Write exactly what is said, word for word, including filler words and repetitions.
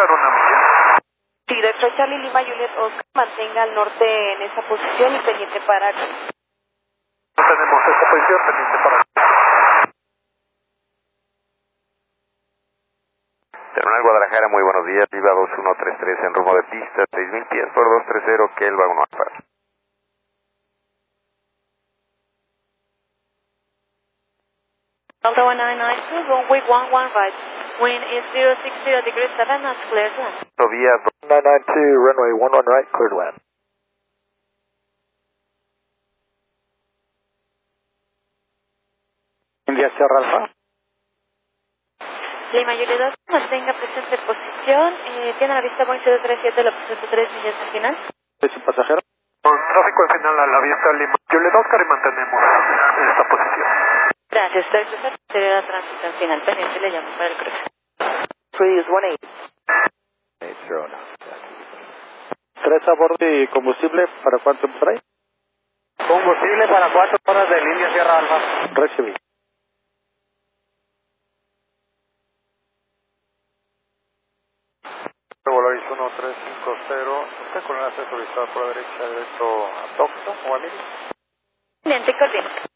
bajar una milla. Sí, Detroit Charlie Lima Juliet Oscar, mantenga al norte en esa posición y pendiente para... Tenemos esta posición pendiente para... Terminal Guadalajara, muy buenos días, Viva dos uno tres tres en rumbo de pista, seis mil pies por dos tres cero, Kelva uno Alfa. Delta one nine nine two, runway one one right, wind is zero six zero degrees seven, that's cleared land. Vía nine nine two, runway one one right, cleared land. India Sierra Alfa. Lima Juliet Oscar, mantenga presente posición, eh, tiene a la vista Boeing cero tres siete, la posición tres millas al final. ¿Es un pasajero? Con tráfico al final a la vista Lima Juliet Oscar y mantenemos esta posición. Gracias, estoy cruce, sería la transición final, pendiente le llamo para el cruce. Freeze one eight. eight zero now. Tres a bordo y combustible, ¿para cuánto trae? Combustible para cuatro horas de línea Sierra Alfa. Recibí. Volaris uno tres cinco cero, usted con el acceso visual por la derecha directo a Toxo o a Miri. Pendiente, coordina.